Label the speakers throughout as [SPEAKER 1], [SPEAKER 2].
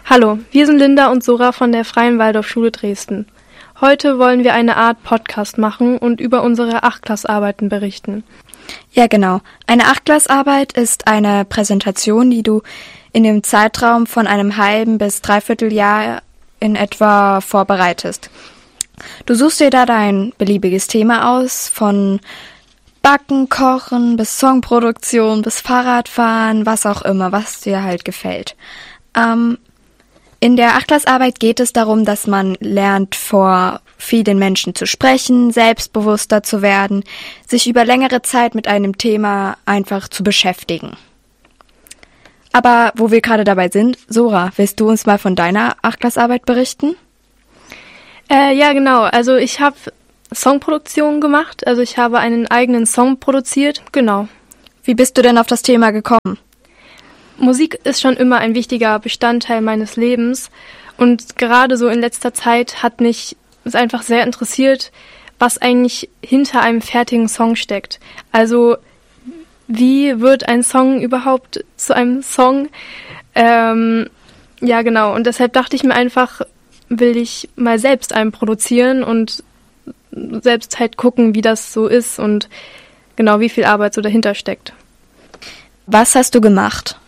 [SPEAKER 1] Hallo, wir sind Linda und Sora von der Freien Waldorfschule Dresden. Heute wollen wir eine Art Podcast machen und über unsere Achtklassarbeiten berichten.
[SPEAKER 2] Ja, genau. Eine Achtklassarbeit ist eine Präsentation, die du in dem Zeitraum von einem halben bis dreiviertel Jahr in etwa vorbereitest. Du suchst dir da dein beliebiges Thema aus, von Backen, Kochen bis Songproduktion bis Fahrradfahren, was auch immer, was dir halt gefällt. In der Achtklassarbeit geht es darum, dass man lernt, vor vielen Menschen zu sprechen, selbstbewusster zu werden, sich über längere Zeit mit einem Thema einfach zu beschäftigen. Aber wo wir gerade dabei sind, Sora, willst du uns mal von deiner Achtklassarbeit berichten?
[SPEAKER 1] Ja, genau. Also ich habe Songproduktion gemacht. Also ich habe einen eigenen Song produziert. Genau.
[SPEAKER 2] Wie bist du denn auf das Thema gekommen?
[SPEAKER 1] Musik ist schon immer ein wichtiger Bestandteil meines Lebens. Und gerade so in letzter Zeit hat mich es einfach sehr interessiert, was eigentlich hinter einem fertigen Song steckt. Also wie wird ein Song überhaupt zu einem Song? Ja, genau. Und deshalb dachte ich mir einfach, will ich mal selbst einen produzieren und selbst halt gucken, wie das so ist und genau, wie viel Arbeit so dahinter steckt.
[SPEAKER 2] Was hast du gemacht?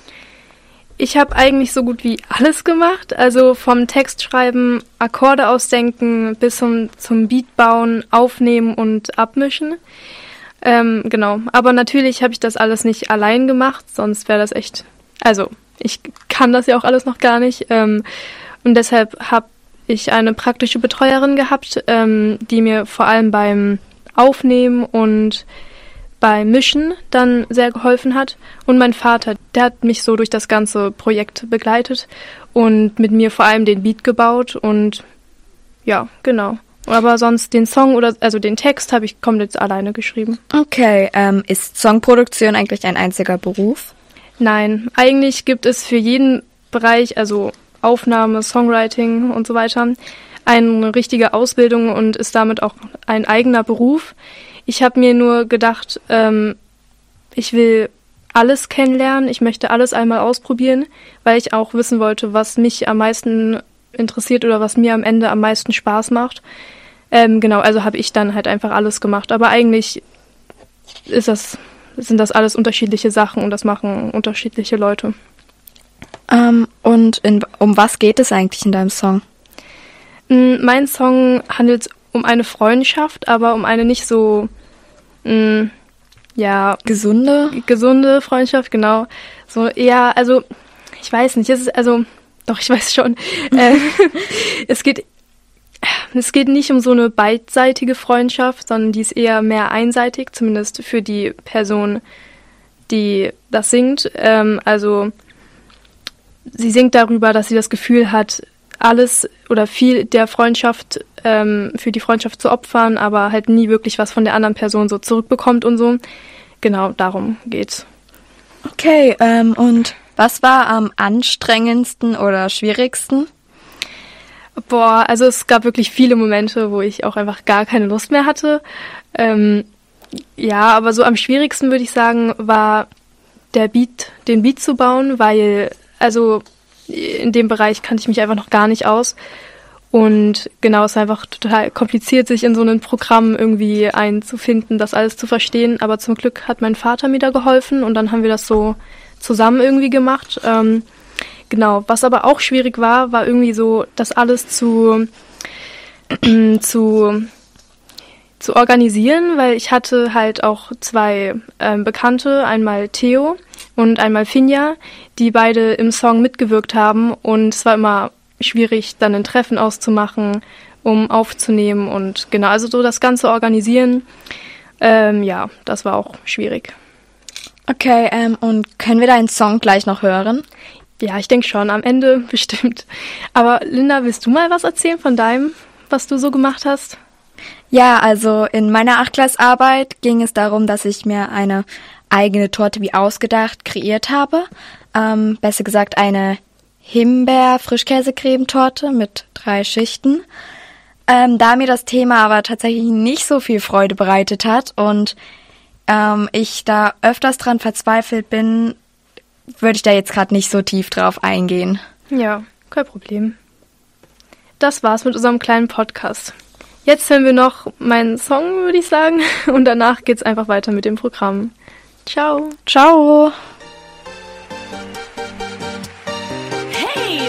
[SPEAKER 1] Ich habe eigentlich so gut wie alles gemacht, also vom Textschreiben, Akkorde ausdenken bis zum Beat bauen, aufnehmen und abmischen. Genau, aber natürlich habe ich das alles nicht allein gemacht, sonst wäre das echt, also ich kann das ja auch alles noch gar nicht. Und deshalb habe ich eine praktische Betreuerin gehabt, die mir vor allem beim Aufnehmen und beim Mischen dann sehr geholfen hat. Und mein Vater, der hat mich so durch das ganze Projekt begleitet und mit mir vor allem den Beat gebaut und ja, genau. Aber sonst den Song also den Text habe ich komplett alleine geschrieben.
[SPEAKER 2] Okay, ist Songproduktion eigentlich ein einziger Beruf?
[SPEAKER 1] Nein, eigentlich gibt es für jeden Bereich, also Aufnahme, Songwriting und so weiter, eine richtige Ausbildung und ist damit auch ein eigener Beruf. Ich habe mir nur gedacht, ich will alles kennenlernen, ich möchte alles einmal ausprobieren, weil ich auch wissen wollte, was mich am meisten interessiert oder was mir am Ende am meisten Spaß macht. Genau, also habe ich dann halt einfach alles gemacht. Aber eigentlich sind das alles unterschiedliche Sachen und das machen unterschiedliche Leute.
[SPEAKER 2] Und um was geht es eigentlich in deinem Song?
[SPEAKER 1] Mein Song handelt um eine Freundschaft, aber um eine nicht so, gesunde Freundschaft, genau. So eher, also, ich weiß nicht, doch, ich weiß schon. Es geht nicht um so eine beidseitige Freundschaft, sondern die ist eher mehr einseitig, zumindest für die Person, die das singt. Also, sie singt darüber, dass sie das Gefühl hat, alles oder viel der Freundschaft für die Freundschaft zu opfern, aber halt nie wirklich was von der anderen Person so zurückbekommt und so. Genau, darum geht's.
[SPEAKER 2] Okay, und was war am anstrengendsten oder schwierigsten?
[SPEAKER 1] Boah, also es gab wirklich viele Momente, wo ich auch einfach gar keine Lust mehr hatte. Ja, aber so am schwierigsten würde ich sagen, war den Beat zu bauen, weil also in dem Bereich kannte ich mich einfach noch gar nicht aus. Und genau, es ist einfach total kompliziert, sich in so ein Programm irgendwie einzufinden, das alles zu verstehen. Aber zum Glück hat mein Vater mir da geholfen und dann haben wir das so zusammen irgendwie gemacht. Genau, was aber auch schwierig war irgendwie so, das alles zu organisieren, weil ich hatte halt auch zwei Bekannte, einmal Theo und einmal Finja, die beide im Song mitgewirkt haben und es war immer schwierig, dann ein Treffen auszumachen, um aufzunehmen und genau, also so das ganze Organisieren, ja, das war auch schwierig.
[SPEAKER 2] Okay, und können wir deinen Song gleich noch hören?
[SPEAKER 1] Ja, ich denke schon, am Ende bestimmt. Aber Linda, willst du mal was erzählen von deinem, was du so gemacht hast?
[SPEAKER 2] Ja, also in meiner Achtklassarbeit ging es darum, dass ich mir eine eigene Torte wie ausgedacht kreiert habe. Besser gesagt eine Himbeer-Frischkäsecremetorte mit 3 Schichten. Da mir das Thema aber tatsächlich nicht so viel Freude bereitet hat und ich da öfters dran verzweifelt bin, würde ich da jetzt gerade nicht so tief drauf eingehen.
[SPEAKER 1] Ja, Kein Problem. Das war's mit unserem kleinen Podcast. Jetzt hören wir noch meinen Song, würde ich sagen. Und danach geht's einfach weiter mit dem Programm. Ciao.
[SPEAKER 2] Ciao.